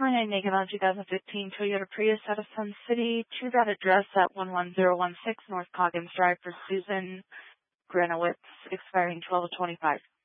Hi, Naked on 2015 Toyota Prius out of Sun City to that address at 11016 North Coggins Drive for Susan Granowitz, expiring 12/25.